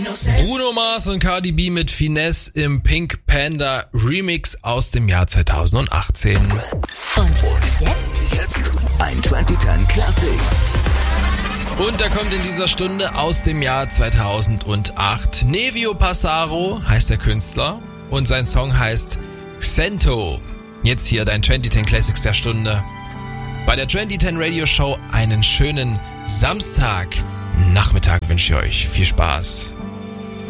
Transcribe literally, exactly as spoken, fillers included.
Bruno Mars und Cardi B mit Finesse im Pink Panda Remix aus dem Jahr zweitausendachtzehn. Und jetzt? Jetzt ein zwanzig zehn Classics. Und da kommt in dieser Stunde aus dem Jahr zweitausendacht Nevio Passaro heißt der Künstler und sein Song heißt Xento. Jetzt hier dein zwanzig zehn Classics der Stunde. Bei der zwanzig zehn Radio Show einen schönen Samstag Nachmittag wünsche ich euch. Viel Spaß.